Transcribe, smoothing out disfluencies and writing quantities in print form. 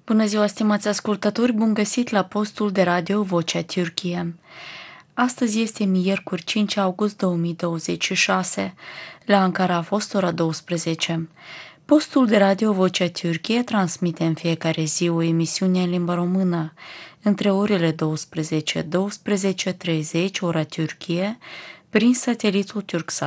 Bună ziua, stimați ascultători! Bun găsit la postul de radio Vocea Türkiye. Astăzi este miercuri 5 august 2026. La Ankara a fost ora 12. Postul de radio Vocea Türkiye transmite în fiecare zi o emisiune în limba română, între orele 12-12:30 ora Türkiye, prin satelitul Turksat